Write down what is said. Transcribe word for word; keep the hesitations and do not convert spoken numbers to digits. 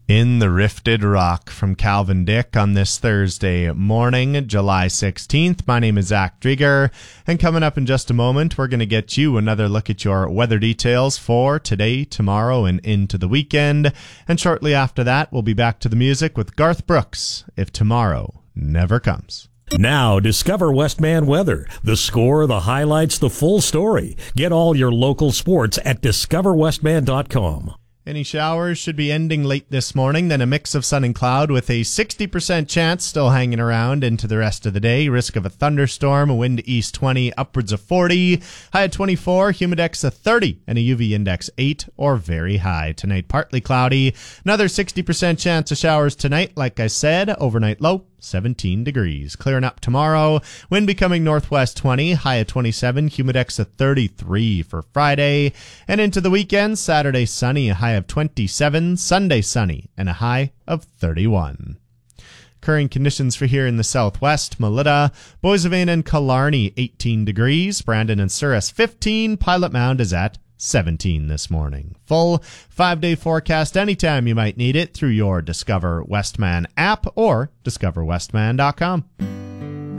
In the Rifted Rock from Calvin Dick on this Thursday morning, July sixteenth. My name is Zach Drieger, and coming up in just a moment, we're going to get you another look at your weather details for today, tomorrow, and into the weekend. And shortly after that, we'll be back to the music with Garth Brooks, If Tomorrow Never Comes. Now, discover Westman Weather. The score, the highlights, the full story. Get all your local sports at discover westman dot com. Any showers should be ending late this morning, then a mix of sun and cloud with a sixty percent chance still hanging around into the rest of the day. Risk of a thunderstorm, a wind east twenty, upwards of forty. High at twenty-four, humidex of thirty, and a U V index eight or very high. Tonight, partly cloudy. Another sixty percent chance of showers tonight, like I said. Overnight low, seventeen degrees. Clearing up tomorrow. Wind becoming northwest twenty, high at twenty-seven, humidex of thirty-three for Friday. And into the weekend, Saturday sunny, a high of twenty-seven, Sunday sunny, and a high of thirty-one. Current conditions for here in the southwest: Melita, Boissevain and Killarney, eighteen degrees. Brandon and Souris, fifteen. Pilot Mound is at seventeen this morning. Full five-day forecast anytime you might need it through your Discover Westman app or discover westman dot com.